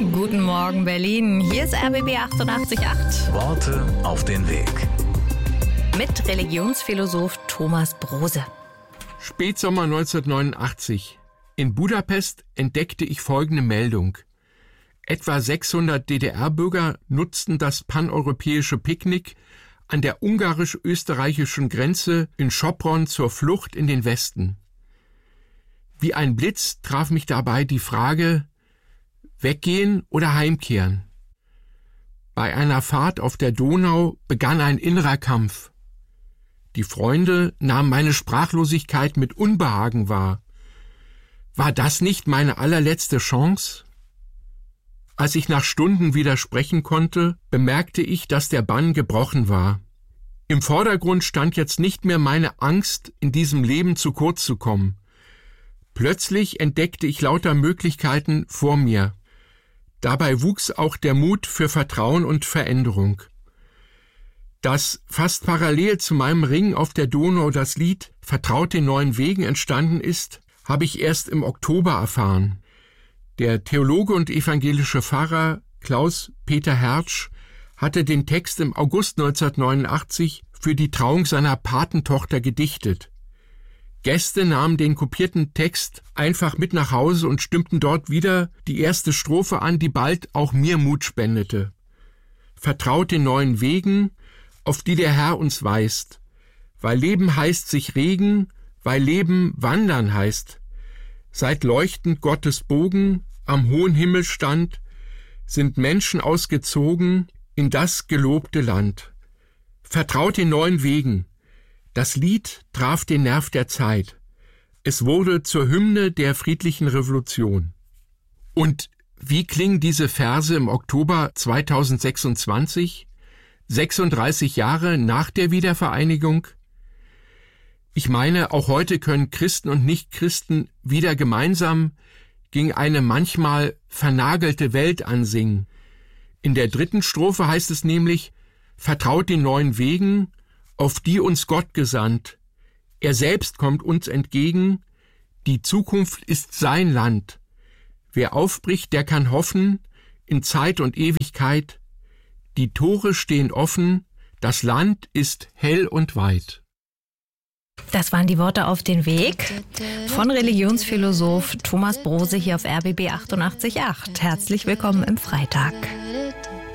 Guten Morgen Berlin, hier ist RBB 88.8. Worte auf den Weg. Mit Religionsphilosoph Thomas Brose. Spätsommer 1989. In Budapest entdeckte ich folgende Meldung. Etwa 600 DDR-Bürger nutzten das paneuropäische Picknick an der ungarisch-österreichischen Grenze in Sopron zur Flucht in den Westen. Wie ein Blitz traf mich dabei die Frage, weggehen oder heimkehren? Bei einer Fahrt auf der Donau begann ein innerer Kampf. Die Freunde nahmen meine Sprachlosigkeit mit Unbehagen wahr. War das nicht meine allerletzte Chance? Als ich nach Stunden wieder sprechen konnte, bemerkte ich, dass der Bann gebrochen war. Im Vordergrund stand jetzt nicht mehr meine Angst, in diesem Leben zu kurz zu kommen. Plötzlich entdeckte ich lauter Möglichkeiten vor mir. Dabei wuchs auch der Mut für Vertrauen und Veränderung. Dass fast parallel zu meinem Ringen auf der Donau das Lied »Vertraut den neuen Wegen« entstanden ist, habe ich erst im Oktober erfahren. Der Theologe und evangelische Pfarrer Klaus-Peter Hertsch hatte den Text im August 1989 für die Trauung seiner Patentochter gedichtet. Gäste nahmen den kopierten Text einfach mit nach Hause und stimmten dort wieder die erste Strophe an, die bald auch mir Mut spendete. Vertraut den neuen Wegen, auf die der Herr uns weist. Weil Leben heißt sich regen, weil Leben wandern heißt. Seit leuchtend Gottes Bogen am hohen Himmel stand, sind Menschen ausgezogen in das gelobte Land. Vertraut den neuen Wegen. Das Lied traf den Nerv der Zeit. Es wurde zur Hymne der friedlichen Revolution. Und wie klingen diese Verse im Oktober 2026, 36 Jahre nach der Wiedervereinigung? Ich meine, auch heute können Christen und Nichtchristen wieder gemeinsam gegen eine manchmal vernagelte Welt ansingen. In der 3. Strophe heißt es nämlich, vertraut den neuen Wegen, auf die uns Gott gesandt. Er selbst kommt uns entgegen, die Zukunft ist sein Land. Wer aufbricht, der kann hoffen, in Zeit und Ewigkeit. Die Tore stehen offen, das Land ist hell und weit. Das waren die Worte auf den Weg von Religionsphilosoph Thomas Brose hier auf RBB 88.8. Herzlich willkommen im Freitag.